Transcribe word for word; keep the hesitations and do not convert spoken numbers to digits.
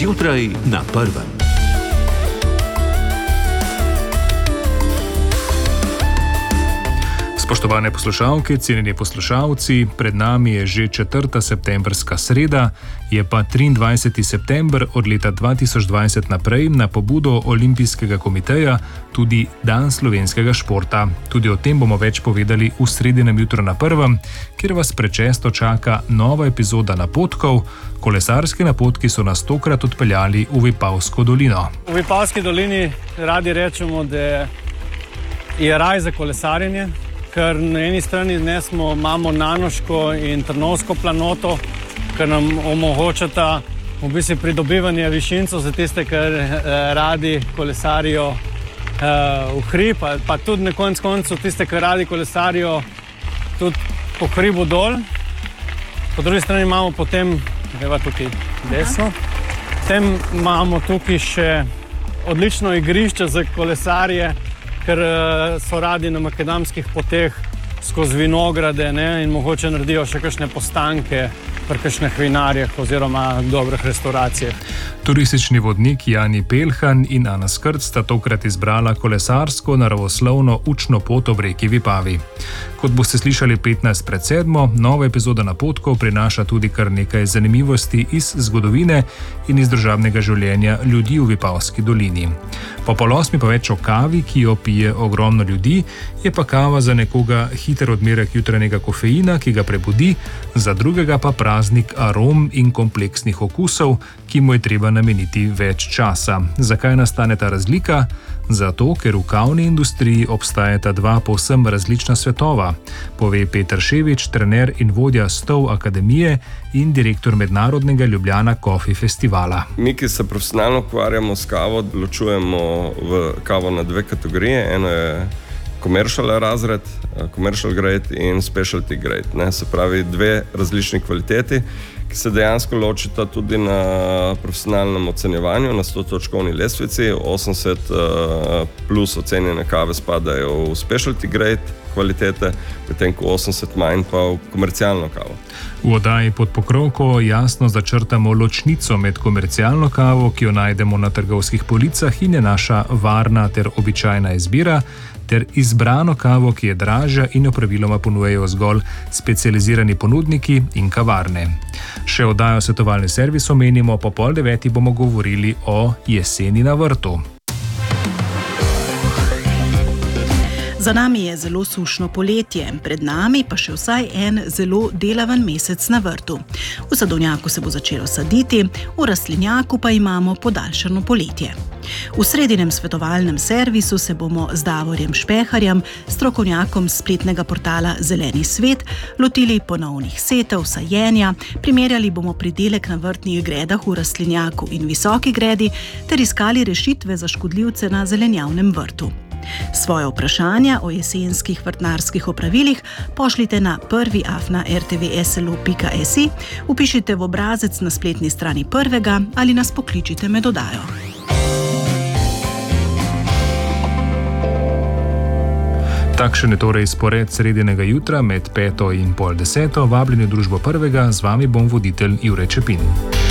Zjutraj na prvem. Spoštovane poslušalke, cenjeni poslušalci, pred nami je že četrta septembrska sreda, je pa triindvajseti september od leta dva tisoč dvajset naprej na pobudo Olimpijskega komiteja tudi dan slovenskega športa. Tudi o tem bomo več povedali v sredinem jutro na prvem, kjer vas prečesto čaka nova epizoda napotkov. Kolesarski napotki so nas tokrat odpeljali v Vipavsko dolino. V Vipavski dolini radi rečemo, da je raj za kolesarjenje, ker na eni strani smo, imamo Nanoško in Trnovsko planoto, ker nam omogočata v bistvu pridobivanje višincev za tiste, ki eh, radi kolesarijo eh, v hrib, pa, pa tudi na koncu koncu tiste, ki radi kolesarijo tudi po hribu dol. Po drugi strani imamo potem, evo tukaj desno, potem imamo tukaj še odlično igrišče za kolesarje, ker so radi na makadamskih poteh skozi vinograde, ne, in mogoče naredijo še kakšne postanke pri kakšnih vinarjah oziroma dobrih restauracijah. Turistični vodnik Jani Pelhan in Ana Skrt sta tokrat izbrala kolesarsko naravoslovno učno pot ob reki Vipavi. Kot boste slišali petnajst pred sedmo, nova epizoda napotkov prinaša tudi kar nekaj zanimivosti iz zgodovine in iz družabnega življenja ljudi v Vipavski dolini. Po pol osmi pa več o kavi, ki jo pije ogromno ljudi, je pa kava za nekoga hiter odmerek jutranjega kofeina, ki ga prebudi, za drugega pa praznik arom in kompleksnih okusov, ki mu je treba nameniti več časa. Zakaj nastane ta razlika? Zato, ker v kavni industriji obstajata dva povsem različna svetova, pove Peter Ševič, trener in vodja Stov akademije in direktor mednarodnega Ljubljana Coffee Festivala. Mi, ki se profesionalno ukvarjamo s kavo, ločujemo v kavo na dve kategorije. Eno je commercial razred, commercial grade in specialty grade. Ne? Se pravi dve različni kvaliteti, ki se dejansko ločita tudi na profesionalnem ocenjevanju, na stotočkovni lestvici. osemdeset plus ocenjene kave spadajo v specialty grade kvalitete, medtem ko osemdeset manj pa v komercialno kavo. V oddaji Pod pokrovko jasno začrtamo ločnico med komercialno kavo, ki jo najdemo na trgovskih policah in je naša varna ter običajna izbira, ter izbrano kavo, ki je dražja in jo praviloma ponujajo zgolj specializirani ponudniki in kavarne. Še oddajo svetovalni servis omenimo, po pol deveti bomo govorili o jeseni na vrtu. Za nami je zelo sušno poletje, pred nami pa še vsaj en zelo delaven mesec na vrtu. V sadovnjaku se bo začelo saditi, v rastlinjaku pa imamo podaljšano poletje. V sredinem svetovalnem servisu se bomo z Davorjem Špeharjem, strokovnjakom spletnega portala Zeleni svet, lotili ponovnih setev, sajenja, primerjali bomo pridelek na vrtnih gredah v rastlinjaku in visoki gredi ter iskali rešitve za škodljivce na zelenjavnem vrtu. Svoje vprašanja o jesenskih vrtnarskih opravilih pošljite na prvi afna r t v s l o pika s i, vpišite v obrazec na spletni strani Prvega ali nas pokličite med oddajo. Takšen je torej spored sredinega jutra med peto in pol deseto. Vabljeni v družbo Prvega, z vami bom voditelj Jure Čepin.